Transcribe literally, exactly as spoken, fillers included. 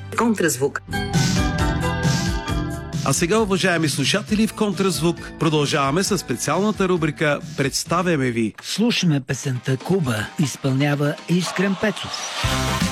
Контразвук. А сега, уважаеми слушатели, в Контразвук продължаваме с специалната рубрика «Представяме ви». Слушаме песента «Куба», изпълнява Искрен Пецов.